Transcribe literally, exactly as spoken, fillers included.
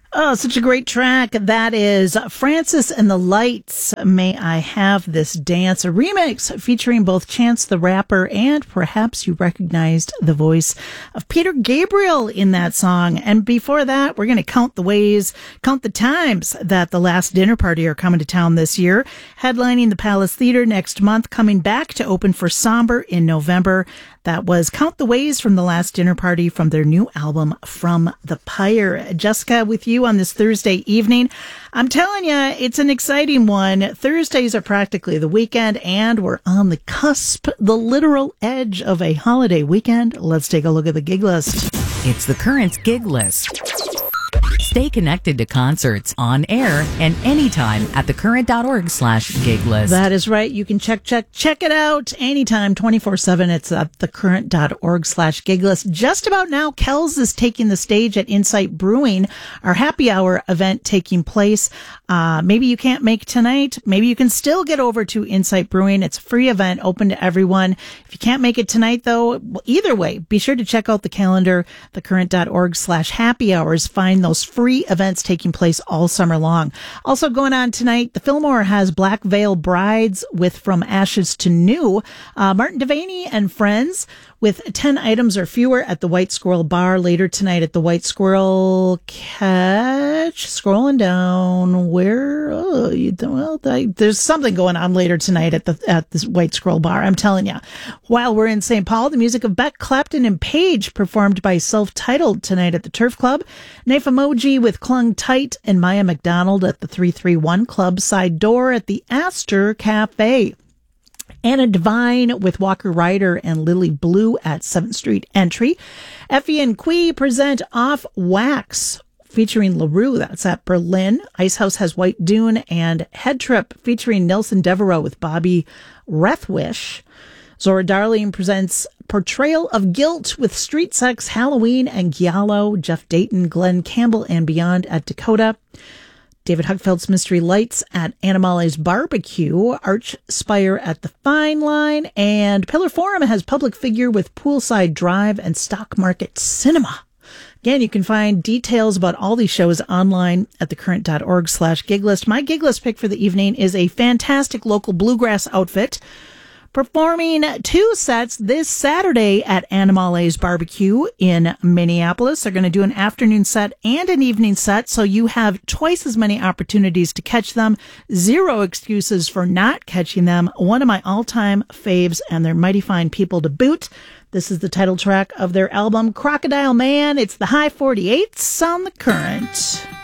Oh, such a great track. That is Francis and the Lights, May I Have This Dance, a remix featuring both Chance the Rapper and perhaps you recognized the voice of Peter Gabriel in that song. And before that, we're going to count the ways, count the times that The Last Dinner Party are coming to town this year, headlining the Palace Theater next month, coming back to open for Somber in November. That was Count the Ways from The Last Dinner Party from their new album, From the Pyre. Jessica, with you on this Thursday evening. I'm telling you, it's an exciting one. Thursdays are practically the weekend, and we're on the cusp, the literal edge of a holiday weekend. Let's take a look at the gig list. It's the current gig list. Stay connected to concerts on air and anytime at thecurrent.org slash gig list. That is right. You can check, check, check it out anytime, twenty-four seven. It's at thecurrent.org slash gig list. Just about now, Kells is taking the stage at Insight Brewing, our happy hour event taking place. Uh, maybe you can't make tonight. Maybe you can still get over to Insight Brewing. It's a free event, open to everyone. If you can't make it tonight, though, either way, be sure to check out the calendar, thecurrent.org slash happy hours. Find those free events taking place all summer long. Also going on tonight, the Fillmore has Black Veil Brides with From Ashes to New. Uh, Martin Devaney and friends with ten items or fewer at the White Squirrel Bar later tonight at the White Squirrel Catch. Scrolling down, where? Oh, you, well, I, there's something going on later tonight at the at this White Squirrel Bar. I'm telling you. While we're in Saint Paul, the music of Beck Clapton and Page performed by Self-Titled tonight at the Turf Club. Nafamoji with Clung Tight and Maya McDonald at the three three one Club side door at the Astor Cafe. Anna Devine with Walker Ryder and Lily Blue at seventh Street Entry. Effie and Quee present Off Wax featuring LaRue. That's at Berlin. Icehouse has White Dune and Head Trip featuring Nelson Devereaux with Bobby Rethwish. Zora Darling presents Portrayal of Guilt with Street Sex, Halloween, and Giallo. Jeff Dayton, Glenn Campbell, and Beyond at Dakota. David Huckfeld's Mystery Lights at Animale's Barbecue, Arch Spire at the Fine Line, and Pillar Forum has Public Figure with Poolside Drive and Stock Market Cinema. Again, you can find details about all these shows online at thecurrent.org slash gig list. My gig list pick for the evening is a fantastic local bluegrass outfit performing two sets this Saturday at Animale's Barbecue in Minneapolis. They're going to do an afternoon set and an evening set, so you have twice as many opportunities to catch them. Zero excuses for not catching them. One of my all-time faves, and they're mighty fine people to boot. This is the title track of their album, Crocodile Man. It's the High forty-eights on The Current.